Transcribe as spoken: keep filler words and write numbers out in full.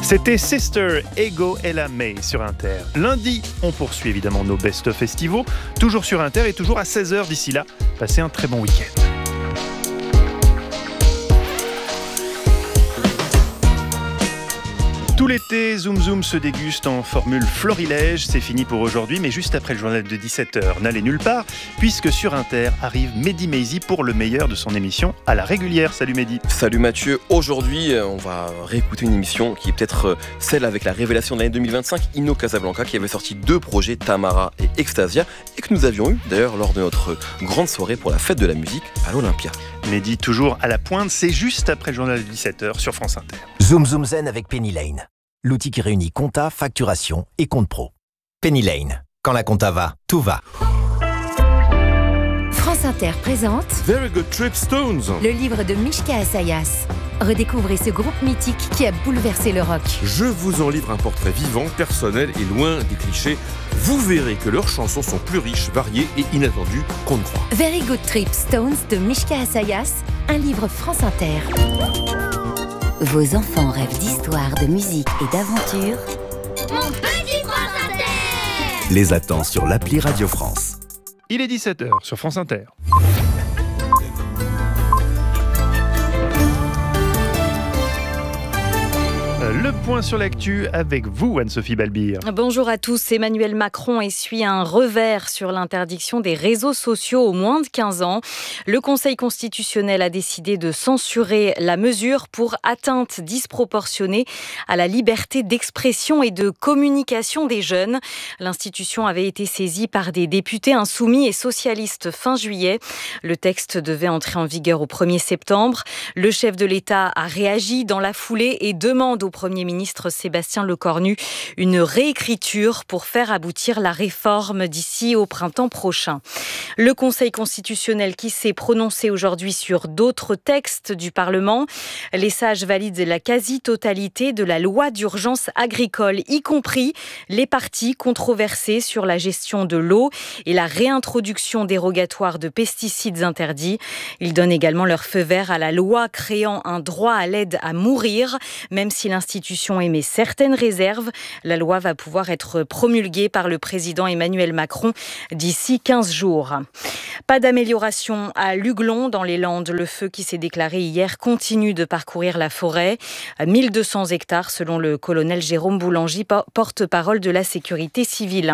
C'était Sister, Ego et la May sur Inter. Lundi, on poursuit évidemment nos best-of festivals, toujours sur Inter et toujours à seize heures d'ici là. Passez un très bon week-end. Tout l'été, Zoom Zoom se déguste en formule florilège. C'est fini pour aujourd'hui, mais juste après le journal de dix-sept heures, n'allez nulle part, puisque sur Inter arrive Mehdi Maizi pour le meilleur de son émission à la régulière. Salut Mehdi. Salut Mathieu. Aujourd'hui, on va réécouter une émission qui est peut-être celle avec la révélation de l'année deux mille vingt-cinq, Inno Casablanca, qui avait sorti deux projets, Tamara et Extasia, et que nous avions eu d'ailleurs lors de notre grande soirée pour la fête de la musique à l'Olympia. Mehdi, toujours à la pointe, c'est juste après le journal de dix-sept heures sur France Inter. Zoom Zoom Zen avec Penny Lane. L'outil qui réunit compta, facturation et compte pro. Penny Lane. Quand la compta va, tout va. France Inter présente Very Good Trip Stones, le livre de Mishka Assayas. Redécouvrez ce groupe mythique qui a bouleversé le rock. Je vous en livre un portrait vivant, personnel et loin des clichés. Vous verrez que leurs chansons sont plus riches, variées et inattendues qu'on ne croit. Very Good Trip Stones de Mishka Assayas, un livre France Inter. Vos enfants rêvent d'histoire, de musique et d'aventure. Mon petit France Inter! Les attend sur l'appli Radio France. Il est dix-sept heures sur France Inter. Le point sur l'actu avec vous, Anne-Sophie Balbir. Bonjour à tous. Emmanuel Macron essuie un revers sur l'interdiction des réseaux sociaux aux moins de quinze ans. Le Conseil constitutionnel a décidé de censurer la mesure pour atteinte disproportionnée à la liberté d'expression et de communication des jeunes. L'institution avait été saisie par des députés insoumis et socialistes fin juillet. Le texte devait entrer en vigueur au premier septembre. Le chef de l'État a réagi dans la foulée et demande au Premier ministre Sébastien Lecornu une réécriture pour faire aboutir la réforme d'ici au printemps prochain. Le Conseil constitutionnel qui s'est prononcé aujourd'hui sur d'autres textes du Parlement. Les sages valident la quasi-totalité de la loi d'urgence agricole, y compris les parties controversées sur la gestion de l'eau et la réintroduction dérogatoire de pesticides interdits. Ils donnent également leur feu vert à la loi créant un droit à l'aide à mourir, même si l'institution émet certaines réserves. La loi va pouvoir être promulguée par le président Emmanuel Macron d'ici quinze jours. Pas d'amélioration à Luglon dans les Landes. Le feu qui s'est déclaré hier continue de parcourir la forêt. mille deux cents hectares selon le colonel Jérôme Boulanger, porte-parole de la sécurité civile.